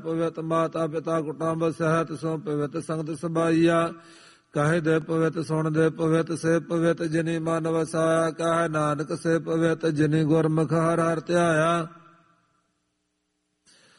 ਪਵਿੱਤ ਮਾਤਾ ਪਿਤਾ ਕੁਟੁੰਬ ਸਹਿਤ ਸੋ ਪਵਿੱਤ ਸੰਗਤ ਸਬਾਈਆ। ਕਾਹੇ ਦੇ ਪਵਿੱਤ ਸੁਣ ਦੇ ਪਵਿੱਤ ਸੇ ਪਵਿੱਤ ਜਿਨੀ ਮਨ ਵਸਾਇਆ। ਕਾਹੇ ਨਾਨਕ ਸੇ ਪਵਿੱਤ ਜਿਨੀ ਗੁਰਮੁਖ ਹਰਿ ਹਰਿ ਧਿਆਇਆ।